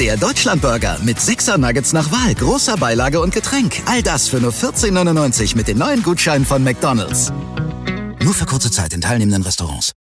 Der Deutschlandburger mit 6er Nuggets nach Wahl, großer Beilage und Getränk. All das für nur 14,99 mit den neuen Gutscheinen von McDonald's. Nur für kurze Zeit in teilnehmenden Restaurants.